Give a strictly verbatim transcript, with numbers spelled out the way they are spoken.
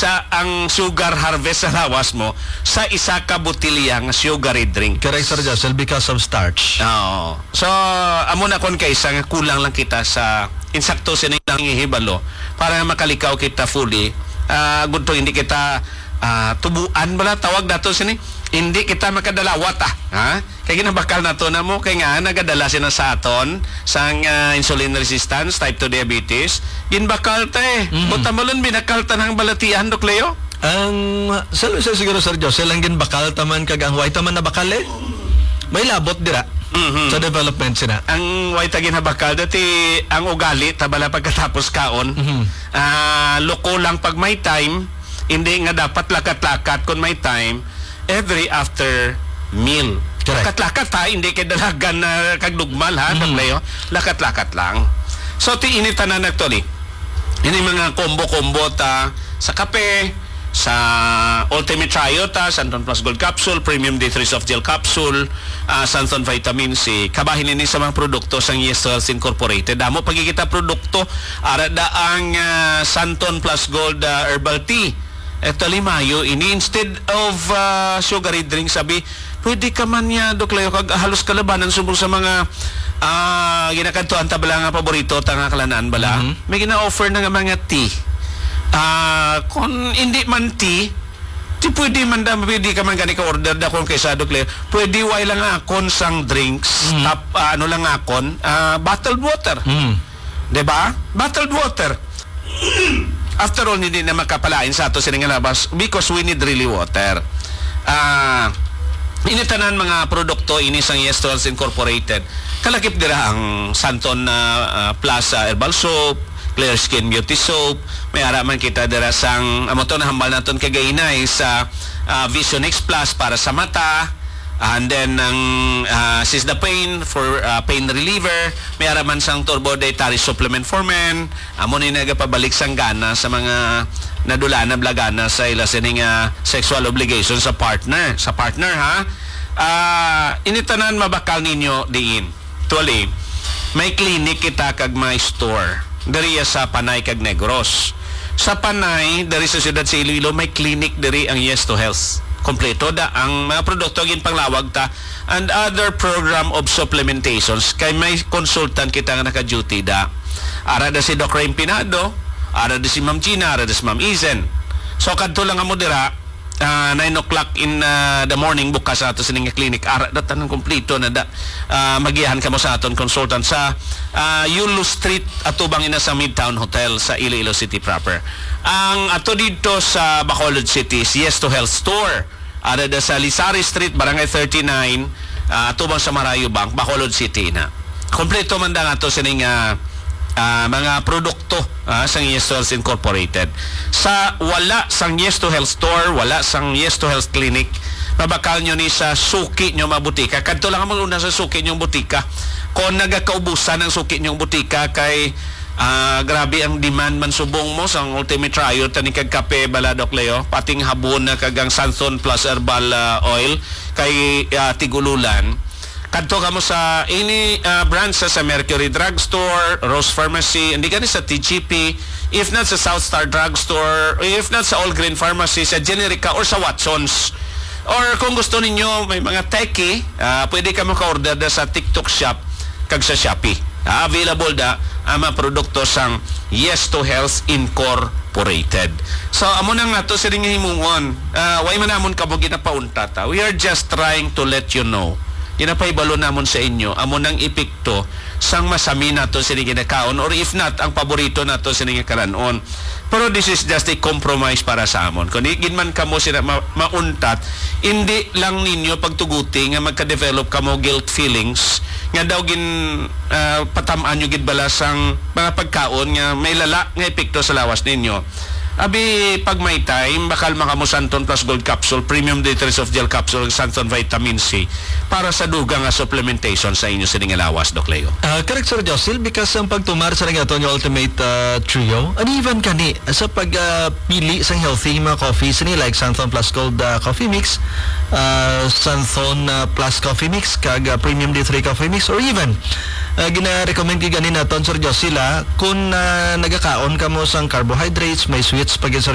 sa ang sugar harvest sa lawas mo sa isa ka botilya nga sugary drink. Correct, Sir Josel, because of starch. Oo. So, amo na kon kaysa nga kulang lang kita sa insakto sinilang ihibalo para makalikaw kita fully. Uh, gunto hindi kita uh, tubuan bala tawag dato sini. Hindi kita makadalawat ah. Ha? Kaya ginabakal na to na mo kaya nga nagadala sila sa aton sa uh, insulin resistance, type two diabetes. Ginbakal ta eh. Mm-hmm. Buta binakal ta ng balatian, Dok Leo? Ang salo sa siguro Sir Josel lang gin bakal taman kag ang white taman na bakal eh. May labot dira. Mm-hmm. Sa development sina. Ang white agin habakal dati ang ugali tabala pagkatapos kaon. Mm-hmm. Uh, loko lang pag may time, hindi nga dapat lakat-lakat kung may time every after meal. Lakat-lakat ha, hindi kay dalagan na kagdugmal ha, mm-hmm. Leo. Lakat-lakat lang. So ti inita na nagtuli. Ini mga combo-combo ta sa kape, sa Ultimate Trio ta, Santon Plus Gold Capsule, Premium D three Soft Gel Capsule, uh, Santon Vitamin C. Kabahin ini sa mga produkto sang Yes Health Incorporated. Damo pagkikita produkto ara da ang uh, Santon Plus Gold uh, Herbal Tea. Ito limayo ini instead of uh, sugary drink sabi pwede ka man niya Dok Leo kag halos kalabanan subong sa mga uh, ginakantuan ta bala nga paborito ta nga kalanan bala. Mm-hmm. May gina-offer na nga mga tea. Ah, uh, kung hindi man tea, di pwede man da pwede ka man gani ka order da kung kaysa Dok Leo. Pwede way lang akon sang drinks, mm-hmm. tap uh, ano lang akon, uh, bottled water. Mm-hmm. 'Di ba? Bottled water. After all, hindi na makapalain sa ato sining labas because we need really water. Ah, uh, initanan mga produkto ini sang Yes Health Incorporated. Kalakip dira ang Santon uh, uh, Plus uh, Herbal Soap, Clear Skin Beauty Soap. May araman kita dira sang amo to na hambal naton kagainay sa uh, Vision X Plus para sa mata. And then ang uh, Sisdapain for uh, pain reliever. May araman sang Turbo Dietary Supplement for Men. Amo ni nagapabalik sang gana sa mga nadula na blagana sa ila sining uh, sexual obligation sa partner. Sa partner ha. Uh, initanan mabakal ninyo diin. Tuwali, may clinic kita kag may store. Dari sa Panay kag Negros. Sa Panay, dari sa siyudad sa Iloilo, may clinic dari ang Yes to Health. Kompleto da ang mga produkto gin panglawag ta and other program of supplementations kay may consultant kita nga naka-duty da. Ara da si Doc Rain Pinado, ara da si Ma'am Gina, ara da si Ma'am Izen. So kadto lang amo dira uh, nine o'clock in uh, the morning bukas sa ato sining clinic. Ara da tanan kompleto na da uh, magiyahan kamo sa aton consultant sa uh, Yulo Street atubang ina sa Midtown Hotel sa Iloilo City proper. Ang ato dito sa Bacolod City is Yes to Health Store. Ada da sa Lisari Street, Barangay thirty-nine, uh, atubang sa Marayo Bank, Bacolod City na. Kompleto man da nga to sining uh, uh, mga produkto uh, sang Yes to Health Incorporated. Sa wala sang Yes to Health Store, wala sang Yes to Health Clinic, mabakal nyo ni sa suki nyo mabutika. Kadto lang ang una sa suki nyong butika. Kung nagakaubusan ang suki nyong butika kay Uh, grabe ang demand man subong mo sa Ultimate Trio tani kag kape bala Dok Leo pating habon na kagang Santon Plus Herbal uh, Oil kay uh, tigululan kadto kamo sa any uh, branch sa, sa Mercury Drugstore, Rose Pharmacy, hindi kani sa T G P, if not sa South Star Drugstore, if not sa All Green Pharmacy, sa Generica or sa Watsons. Or kung gusto ninyo may mga techie, uh, pwede ka maka-order da sa TikTok Shop kag sa Shopee. Uh, available da ang mga produkto sang Yes to Health Incorporated. So amo nang nato sa ring himungon. Uh, way man namon kamo ginapaunta ta. We are just trying to let you know. Ginapaibalo namon sa inyo amo nang epekto sang masami nato sa ring ginakaon or if not ang paborito nato sa ring karanon. Pero this is just a compromise para sa amon. Kung gin man kamo sila ma- mauntat, hindi lang ninyo pagtuguti nga magka-develop kamo guilt feelings nga daw gin uh, patamaan nyo gid balasang mga pagkaon nga may lala nga epekto sa lawas ninyo. Abi pag may time bakal makamo Santon Plus Gold Capsule, Premium D three Soft Gel Capsule, Santon Vitamin C para sa duga nga supplementation sa inyo sining lawas Dok Leo. Uh, correct Sir Josil because ang pagtumar sa nga yung Ultimate uh, Trio and even kani sa pagpili uh, sang healthy mga coffee sini like Santon Plus Gold uh, Coffee Mix, uh, Santon uh, Plus Coffee Mix kag uh, Premium D three Coffee Mix or even uh, gina-recommend ki ganin naton Sir Josil kung uh, nagakaon kamo sang carbohydrates may sweets pag